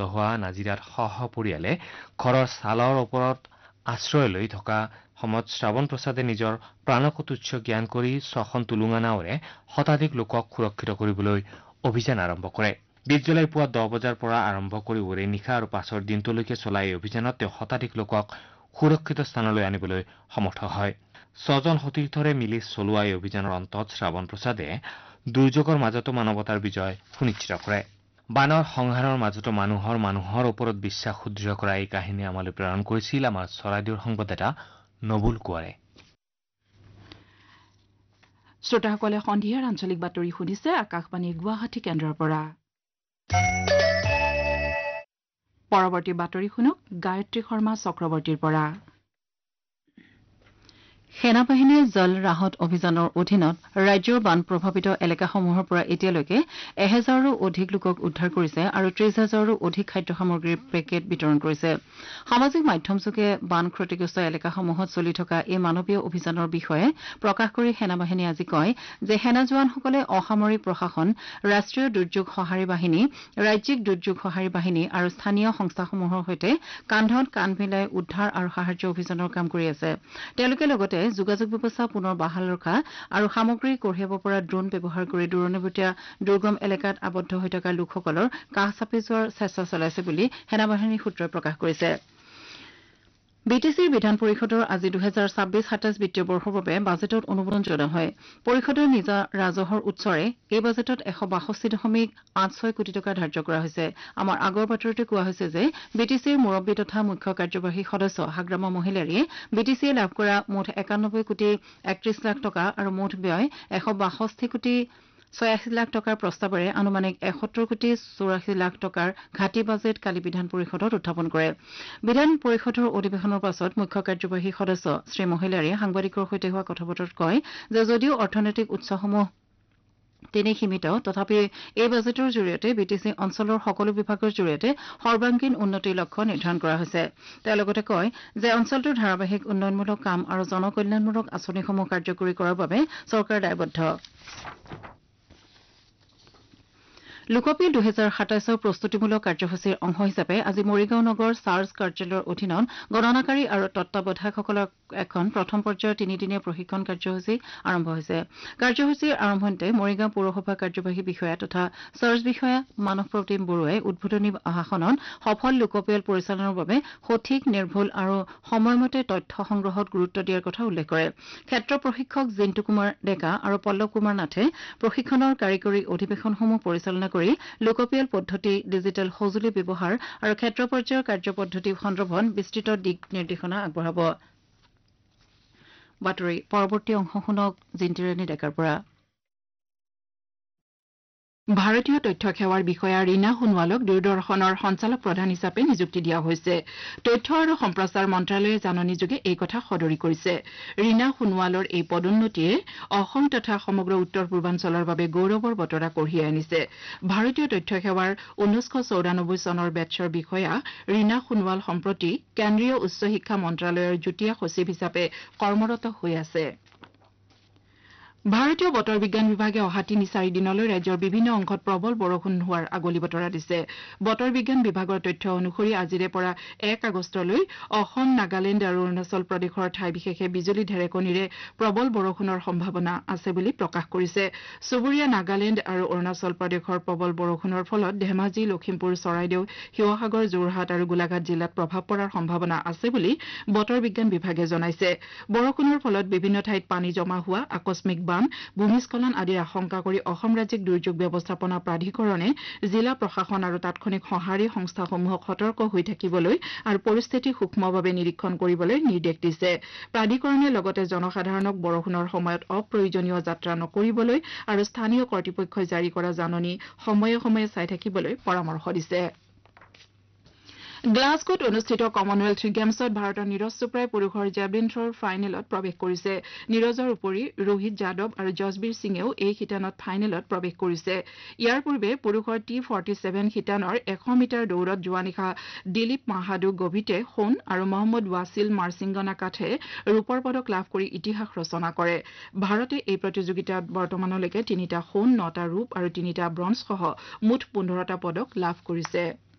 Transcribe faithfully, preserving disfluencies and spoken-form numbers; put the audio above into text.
হোৱা নাজিৰাত শহ পৰিয়ালে ঘৰৰ ছালৰ ওপৰত আশ্ৰয় লৈ থকা সময়ত শ্ৰাৱণ প্ৰসাদে নিজৰ প্ৰাণকত উৎস জ্ঞান কৰি ছখন টুলুঙা নাৱেৰে শতাধিক লোকক সুৰক্ষিত কৰিবলৈ অভিযান আৰম্ভ কৰে। বিছ জুলাই পুৱা দহ বজাৰ পৰা আৰম্ভ কৰি ওৰে নিশা আৰু পাছৰ দিনটোলৈকে চলা এই অভিযানত তেওঁ শতাধিক লোকক সুৰক্ষিত স্থানলৈ আনিবলৈ সমৰ্থ হয়। ছজন সতীৰ্থৰে মিলি চলোৱা এই অভিযানৰ অন্তত শ্ৰাৱণ প্ৰসাদে দুৰ্যোগৰ মাজতো মানৱতাৰ বিজয় সুনিশ্চিত কৰে। বানৰ সংহাৰৰ মাজতো মানুহৰ মানুহৰ ওপৰত বিশ্বাস সুদৃঢ় কৰা এই কাহিনী আমালৈ প্ৰেৰণ কৰিছিল আমাৰ চৰাইদেউৰ সংবাদদাতা নবুল কোঁৱাৰে। শ্ৰোতাসকলে সন্ধিয়াৰ আঞ্চলিক বাতৰি শুনিছে আকাশবাণীৰ গুৱাহাটী কেন্দ্ৰৰ পৰা। পৰৱৰ্তী বাতৰি শুনক গায়ত্ৰী শৰ্মা চক্ৰৱৰ্তীৰ পৰা। সেনাবাহিনীয়ে জল ৰাহত অভিযানৰ অধীনত ৰাজ্যৰ বান প্ৰভাৱিত এলেকাসমূহৰ পৰা এতিয়ালৈকে এহেজাৰৰো অধিক লোকক উদ্ধাৰ কৰিছে আৰু ত্ৰিশ হাজাৰৰো অধিক খাদ্য সামগ্ৰীৰ পেকেট বিতৰণ কৰিছে। সামাজিক মাধ্যমযোগে বান ক্ষতিগ্ৰস্ত এলেকাসমূহত চলি থকা এই মানৱীয় অভিযানৰ বিষয়ে প্ৰকাশ কৰি সেনাবাহিনীয়ে আজি কয় যে সেনা জোৱানসকলে অসামৰিক প্ৰশাসন, ৰাষ্ট্ৰীয় দুৰ্যোগ সঁহাৰি বাহিনী, ৰাজ্যিক দুৰ্যোগ সঁহাৰি বাহিনী আৰু স্থানীয় সংস্থাসমূহৰ সৈতে কান্ধত কান্ধ মিলাই উদ্ধাৰ আৰু সাহায্য অভিযানৰ কাম কৰি আছে। তেওঁলোকে লগতে যোগাযোগ ব্যৱস্থা পুনৰ বাহাল ৰখা আৰু সামগ্ৰী কঢ়িয়াব পৰা ড্ৰোন ব্যৱহাৰ কৰি দূৰণিবতীয়া দুৰ্গম এলেকাত আবদ্ধ হৈ থকা লোকসকলৰ কাষ চাপি যোৱাৰ চেষ্টা চলাইছে বুলি সেনাবাহিনীৰ সূত্ৰই প্ৰকাশ কৰিছে। বি টি চিৰ বিধান পৰিষদৰ আজি দুহেজাৰ ছাব্বিছ সাতাইছ বিত্তীয় বৰ্ষৰ বাবে বাজেটত অনুমোদন জনোৱা হয়। পৰিষদৰ নিজা ৰাজহৰ উৎসৰে এই বাজেটত এশ বাষষ্ঠি দশমিক আঠ ছয় কোটি টকা ধাৰ্য কৰা হৈছে। আমাৰ আগৰ বাতৰিতে কোৱা হৈছে যে বি টি চিৰ মুৰব্বী তথা মুখ্য কাৰ্যবাহী সদস্য হাগ্ৰামা মহিলাৰীয়ে বি টি চিয়ে লাভ কৰা মুঠ একানব্বৈ কোটি একত্ৰিশ লাখ টকা আৰু মুঠ ব্যয় এশ বাষষ্ঠি কোটি ছয়াশী লাখ টকাৰ প্ৰস্তাৱেৰে আনুমানিক এসত্তৰ কোটি চৌৰাশী লাখ টকাৰ ঘাটি বাজেট কালি বিধান পৰিষদত উত্থাপন কৰে। বিধান পৰিষদৰ অধিৱেশনৰ পাছত মুখ্য কাৰ্যবাহী সদস্য শ্ৰী মহিলাৰীয়ে সাংবাদিকৰ সৈতে হোৱা কথা বতৰাত কয় যে যদিও অৰ্থনৈতিক উৎসসমূহ তেনেই সীমিত, তথাপি এই বাজেটৰ জৰিয়তে বি টি চি অঞ্চলৰ সকলো বিভাগৰ জৰিয়তে সৰ্বাংগীন উন্নতিৰ লক্ষ্য নিৰ্ধাৰণ কৰা হৈছে। তেওঁ লগতে কয় যে অঞ্চলটোৰ ধাৰাবাহিক উন্নয়নমূলক কাম আৰু জনকল্যাণমূলক আঁচনিসমূহ কাৰ্যকৰী কৰাৰ বাবে চৰকাৰ দায়বদ্ধ। লোকপিয়ল দুহেজাৰ সাতাইছৰ প্ৰস্তুতিমূলক কাৰ্যসূচীৰ অংশ হিচাপে আজি মৰিগাঁও নগৰ চাৰ্জ কাৰ্যালয়ৰ অধীনত গণনাকাৰী আৰু তত্বাৱধায়কসকলক এখন প্ৰথম পৰ্যায়ৰ তিনিদিনীয়া প্ৰশিক্ষণ কাৰ্যসূচী আৰম্ভ হৈছে। কাৰ্যসূচীৰ আৰম্ভণিতে মৰিগাঁও পৌৰসভা কাৰ্যবাহী বিষয়া তথা চাৰ্জ বিষয়া মানস প্ৰতিম বৰুৱাই উদ্বোধনী ভাষণত সফল লোকপিয়ল পৰিচালনাৰ বাবে সঠিক, নিৰ্ভুল আৰু সময়মতে তথ্য সংগ্ৰহত গুৰুত্ব দিয়াৰ কথা উল্লেখ কৰে। ক্ষেত্ৰ প্ৰশিক্ষক জিন্তু কুমাৰ ডেকা আৰু পল্লৱ কুমাৰ নাথে প্ৰশিক্ষণৰ কাৰিকৰী অধিৱেশনসমূহ পৰিচালনা কৰি লোকপিয়ল পদ্ধতি, ডিজিটেল সঁজুলি ব্যৱহাৰ আৰু ক্ষেত্ৰ পৰ্যায়ৰ কাৰ্যপদ্ধতি সন্দৰ্ভত বিস্তৃত দিক নিৰ্দেশনা আগবঢ়াব। বাতৰি পৰৱৰ্তী অংশ শুনক জিন্তিৰাণী ডেকাৰ পৰা। ভাৰতীয় তথ্য সেৱাৰ বিষয়া ৰীনা সোণোৱালক দূৰদৰ্শনৰ সঞ্চালক প্ৰধান হিচাপে নিযুক্তি দিয়া হৈছে। তথ্য আৰু সম্প্ৰচাৰ মন্ত্ৰালয়ে জাননীযোগে এই কথা সদৰি কৰিছে। ৰীনা সোণোৱালৰ এই পদোন্নতিয়ে অসম তথা সমগ্ৰ উত্তৰ পূৰ্বাঞ্চলৰ বাবে গৌৰৱৰ বতৰা কঢ়িয়াই আনিছে। ভাৰতীয় তথ্য সেৱাৰ ঊনৈছশ চৌৰানব্বৈ চনৰ বেটছৰ বিষয়া ৰীনা সোণোৱাল সম্প্ৰতি কেন্দ্ৰীয় উচ্চ শিক্ষা মন্ত্ৰালয়ৰ যুটীয়া সচিব হিচাপে কৰ্মৰত হৈ আছে। ভাৰতীয় বতৰ বিজ্ঞান বিভাগে অহা তিনি চাৰি দিনলৈ ৰাজ্যৰ বিভিন্ন অংশত প্ৰবল বৰষুণ হোৱাৰ আগলি বতৰা দিছে। বতৰ বিজ্ঞান বিভাগৰ তথ্য অনুসৰি আজিৰে পৰা এক আগষ্টলৈ অসম, নাগালেণ্ড আৰু অৰুণাচল প্ৰদেশৰ ঠাই বিশেষে বিজুলী ঢেৰেকণীৰে প্ৰবল বৰষুণৰ সম্ভাৱনা আছে বুলি প্ৰকাশ কৰিছে। চুবুৰীয়া নাগালেণ্ড আৰু অৰুণাচল প্ৰদেশৰ প্ৰবল বৰষুণৰ ফলত ধেমাজি, লখিমপুৰ, চৰাইদেউ, শিৱসাগৰ, যোৰহাট আৰু গোলাঘাট জিলাত প্ৰভাৱ পৰাৰ সম্ভাৱনা আছে বুলি বতৰ বিজ্ঞান বিভাগে জনাইছে। বৰষুণৰ ফলত বিভিন্ন ঠাইত পানী জমা হোৱা, আকস্মিক বান, ভূমিস্খলন আদিৰ আশংকা কৰি অসম ৰাজ্যিক দুৰ্যোগ ব্যৱস্থাপনা প্ৰাধিকৰণে জিলা প্ৰশাসন আৰু তাৎক্ষণিক সঁহাৰি সংস্থাসমূহক সতৰ্ক হৈ থাকিবলৈ আৰু পৰিস্থিতি সূক্ষ্মভাৱে নিৰীক্ষণ কৰিবলৈ নিৰ্দেশ দিছে। প্ৰাধিকৰণে লগতে জনসাধাৰণক বৰষুণৰ সময়ত অপ্ৰয়োজনীয় যাত্ৰা নকৰিবলৈ আৰু স্থানীয় কৰ্তৃপক্ষই জাৰি কৰা জাননী সময়ে সময়ে চাই থাকিবলৈ পৰামৰ্শ দিছে। গ্লাছগোত অনুষ্ঠিত কমনৱেলথ গেমছত ভাৰতৰ নীৰজ চোপ্ৰাই পুৰুষৰ জেভলিন থ্ৰৰ ফাইনেলত প্ৰৱেশ কৰিছে। নীৰজৰ উপৰি ৰোহিত যাদৱ আৰু যশবীৰ সিঙেও এই শিতানত ফাইনেলত প্ৰৱেশ কৰিছে। ইয়াৰ পূৰ্বে পুৰুষৰ টি ফৰ্টি ছেভেন শিতানৰ এশ মিটাৰ দৌৰত যোৱা নিশা দিলীপ মাহাদু গভিটে সোণ আৰু মহম্মদ ৱাছিল মাৰ্চিংগনাকাথে ৰূপৰ পদক লাভ কৰি ইতিহাস ৰচনা কৰে। ভাৰতে এই প্ৰতিযোগিতাত বৰ্তমানলৈকে তিনিটা সোণ, নটা ৰূপ আৰু তিনিটা ব্ৰঞ্জসহ মুঠ পোন্ধৰটা পদক লাভ কৰিছে।